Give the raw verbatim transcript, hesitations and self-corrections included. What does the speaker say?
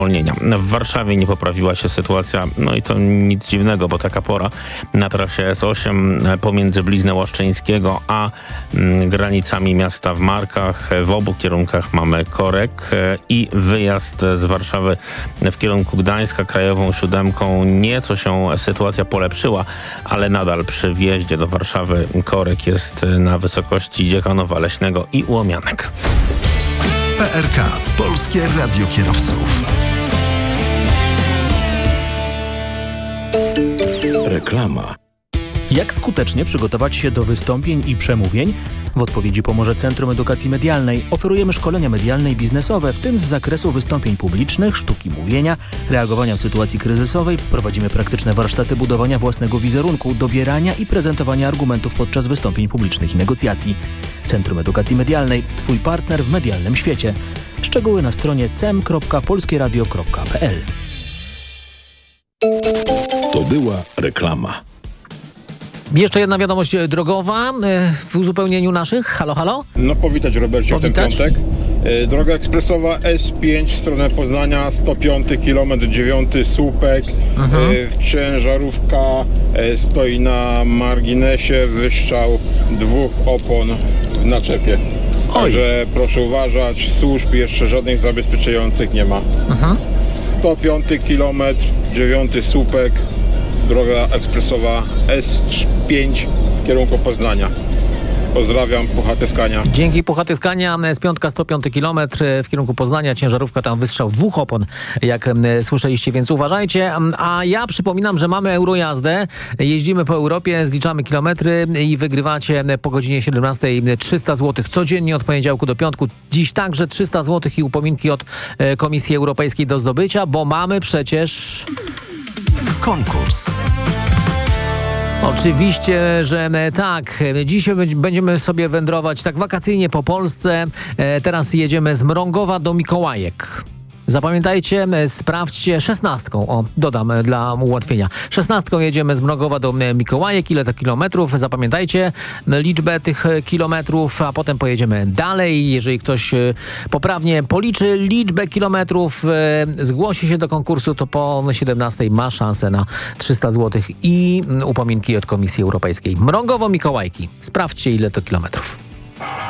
W Warszawie nie poprawiła się sytuacja, no i to nic dziwnego, bo taka pora na trasie S osiem pomiędzy Blizną Łaszczyńskiego a mm, granicami miasta w Markach. W obu kierunkach mamy korek i wyjazd z Warszawy w kierunku Gdańska krajową siódemką. Nieco się sytuacja polepszyła, ale nadal przy wjeździe do Warszawy korek jest na wysokości Dziechanowa Leśnego i Łomianek. P R K. Polskie Radio Kierowców. Reklama. Jak skutecznie przygotować się do wystąpień i przemówień? W odpowiedzi pomoże Centrum Edukacji Medialnej. Oferujemy szkolenia medialne i biznesowe, w tym z zakresu wystąpień publicznych, sztuki mówienia, reagowania w sytuacji kryzysowej. Prowadzimy praktyczne warsztaty budowania własnego wizerunku, dobierania i prezentowania argumentów podczas wystąpień publicznych i negocjacji. Centrum Edukacji Medialnej. Twój partner w medialnym świecie. Szczegóły na stronie cem kropka polskieradio kropka p l. To była reklama. Jeszcze jedna wiadomość drogowa w uzupełnieniu naszych. Halo, halo? No powitać Robercie w ten Powitać. piątek. E, Droga ekspresowa S pięć w stronę Poznania, sto piąty kilometr, dziewiąty słupek. E, Ciężarówka e, stoi na marginesie, wystrzał dwóch opon w naczepie. Także proszę uważać, służb jeszcze żadnych zabezpieczających nie ma. sto piąty kilometr, dziewiąty słupek. Droga ekspresowa S pięć w kierunku Poznania. Pozdrawiam, Puchaty Skania. Dzięki, Puchaty Skania. Z piątka sto piąty kilometr w kierunku Poznania. Ciężarówka tam wystrzał dwóch opon, jak słyszeliście, więc uważajcie. A ja przypominam, że mamy Eurojazdę. Jeździmy po Europie, zliczamy kilometry i wygrywacie po godzinie siedemnastej trzysta złotych codziennie od poniedziałku do piątku. Dziś także trzysta złotych i upominki od Komisji Europejskiej do zdobycia, bo mamy przecież... Konkurs. Oczywiście, że tak. Dzisiaj będziemy sobie wędrować tak wakacyjnie po Polsce. Teraz jedziemy z Mrągowa do Mikołajek. Zapamiętajcie, sprawdźcie szesnastką. O, dodam dla ułatwienia. Szesnastką jedziemy z Mrągowa do Mikołajek. Ile to kilometrów? Zapamiętajcie liczbę tych kilometrów, a potem pojedziemy dalej. Jeżeli ktoś poprawnie policzy liczbę kilometrów, zgłosi się do konkursu, to po siedemnastej ma szansę na trzysta złotych i upominki od Komisji Europejskiej. Mrągowo Mikołajki. Sprawdźcie, ile to kilometrów.